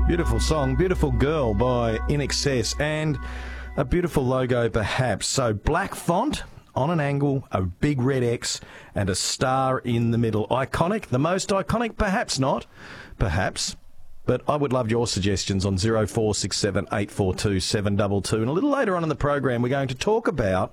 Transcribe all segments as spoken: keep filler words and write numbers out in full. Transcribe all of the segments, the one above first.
Beautiful song, Beautiful Girl by I N X S, and a beautiful logo perhaps. So black font on an angle, a big red X and a star in the middle. Iconic, the most iconic, perhaps not, perhaps. But I would love your suggestions on zero four six seven eight four two seven two two. And a little later on in the program, we're going to talk about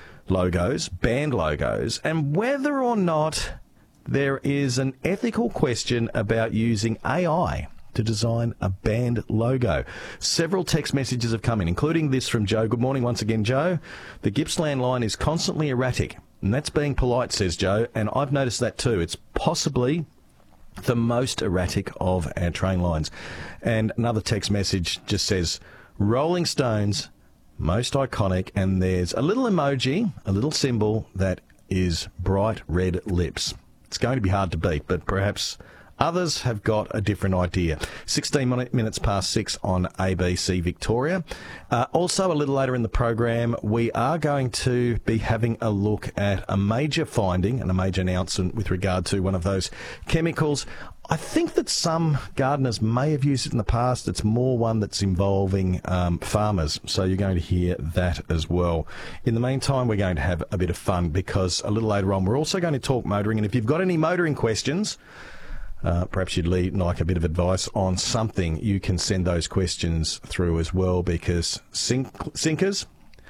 logos, band logos, and whether or not there is an ethical question about using A I to design a band logo. Several text messages have come in, including this from Joe. Good morning once again, Joe. The Gippsland line is constantly erratic, and that's being polite, says Joe, and I've noticed that too. It's possibly the most erratic of our train lines. And another text message just says, Rolling Stones, most iconic, and there's a little emoji, a little symbol that is bright red lips. It's going to be hard to beat, but perhaps others have got a different idea. sixteen minutes past six on A B C Victoria. Uh, also, a little later in the program, we are going to be having a look at a major finding and a major announcement with regard to one of those chemicals. I think that some gardeners may have used it in the past. It's more one that's involving um, farmers, so you're going to hear that as well. In the meantime, we're going to have a bit of fun because a little later on, we're also going to talk motoring, and if you've got any motoring questions, Uh, perhaps you'd like a bit of advice on something, you can send those questions through as well, because Sink- Sinkers,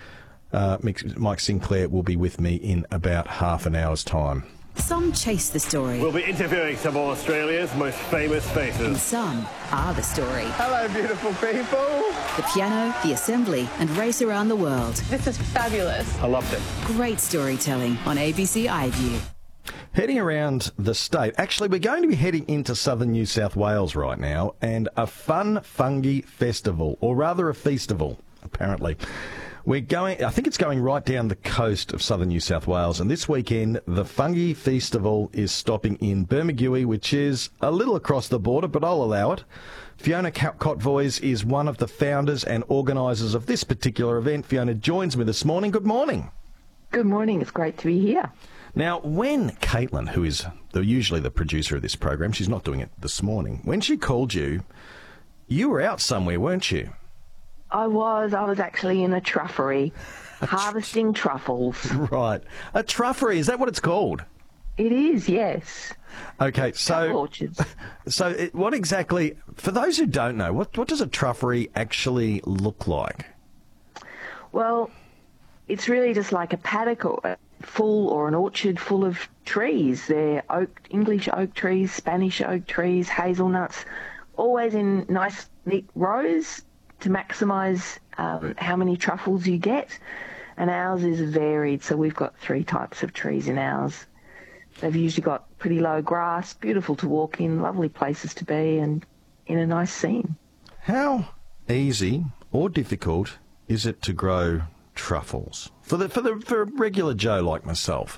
uh, Mike Sinclair will be with me in about half an hour's time. Some chase the story. We'll be interviewing some of Australia's most famous faces. And some are the story. Hello, beautiful people. The piano, the assembly, and race around the world. This is fabulous. I loved it. Great storytelling on A B C iView. Heading around the state. Actually, we're going to be heading into southern New South Wales right now, and a fun fungi festival, or rather a festival, apparently. We're going, I think it's going right down the coast of southern New South Wales, and this weekend the Fungi Festival is stopping in Bermagui, which is a little across the border, but I'll allow it. Fiona Kotvois is one of the founders and organisers of this particular event. Fiona joins me this morning. Good morning. Good morning. It's great to be here. Now, when Caitlin, who is the, usually the producer of this program, she's not doing it this morning, when she called you, you were out somewhere, weren't you? I was. I was actually in a truffery, harvesting truffles. Right. A truffery, is that what it's called? It is, yes. Okay, so... Truffle orchards. So it, what exactly, for those who don't know, what, what does a truffery actually look like? Well, it's really just like a paddock or full or an orchard full of trees. They're oak, English oak trees, Spanish oak trees, hazelnuts, always in nice, neat rows to maximise um, how many truffles you get. And ours is varied, so we've got three types of trees in ours. They've usually got pretty low grass, beautiful to walk in, lovely places to be, and in a nice scene. How easy or difficult is it to grow truffles for the for the for a regular Joe like myself?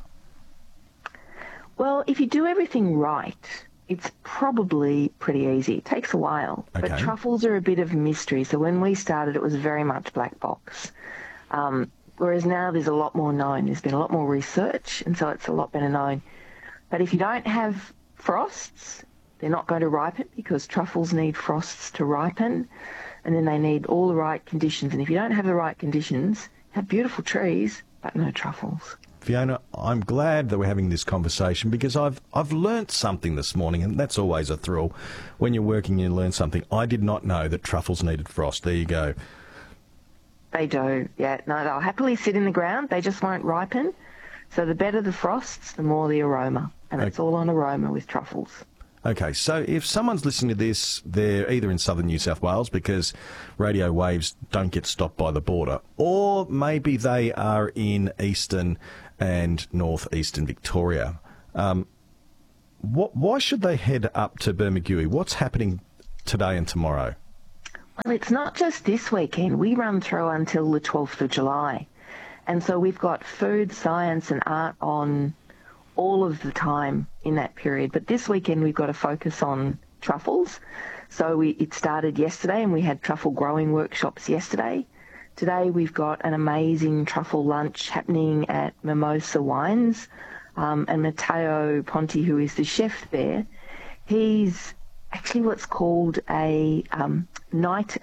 Well, if you do everything right, it's probably pretty easy. It takes a while, Okay. but truffles are a bit of a mystery. So when we started, it was very much black box. Um, whereas now there's a lot more known. There's been a lot more research, and so it's a lot better known. But if you don't have frosts, they're not going to ripen, because truffles need frosts to ripen, and then they need all the right conditions. And if you don't have the right conditions, have beautiful trees, but no truffles. Fiona, I'm glad that we're having this conversation, because I've I've learnt something this morning, and that's always a thrill. When you're working, you learn something. I did not know that truffles needed frost. There you go. They do, yeah. No, they'll happily sit in the ground. They just won't ripen. So the better the frosts, the more the aroma. And it's all on aroma with truffles. Okay, so if someone's listening to this, they're either in southern New South Wales, because radio waves don't get stopped by the border, or maybe they are in eastern and northeastern Victoria. Um, what, why should they head up to Bermagui? What's happening today and tomorrow? Well, it's not just this weekend. We run through until the twelfth of July. And so we've got food, science and art on all of the time in that period. But this weekend we've got to focus on truffles. So we, it started yesterday, and we had truffle growing workshops yesterday. Today we've got an amazing truffle lunch happening at Mimosa Wines. Um, and Matteo Ponti, who is the chef there, he's actually what's called a um, night